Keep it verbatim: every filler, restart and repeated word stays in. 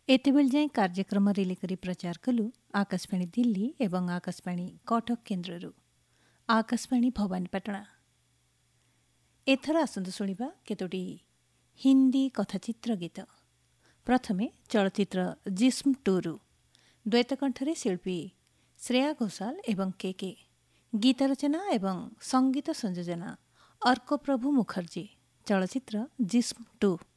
एतेबेल जाए कार्यक्रम रिले करी प्रचार कलु आकाशवाणी दिल्ली एवं आकाशवाणी कटक केन्द्रରୁ आकाशवाणी भवानीपाटଣା। एथर आसନ୍ତୁ ଶୁଣିବା କେତୋଟି ହିନ୍ଦୀ କଥାଚିତ୍ର ଗୀତ। ପ୍ରଥମେ ଚଳଚ୍ଚିତ୍ର ଜିସ୍ମ ଟୁରୁ ଦ୍ୱୈତକଣ୍ଠରେ ଶିଳ୍ପୀ ଶ୍ରେୟା ଘୋଷାଲ ଏବଂ କେ କେ, ଗୀତ ରଚନା ଏବଂ ସଙ୍ଗୀତ ସଂଯୋଜନା ଅର୍କ ପ୍ରଭୁ ମୁଖର୍ଜୀ। ଚଳଚ୍ଚିତ୍ର ଜିସ୍ମ ଟୁ।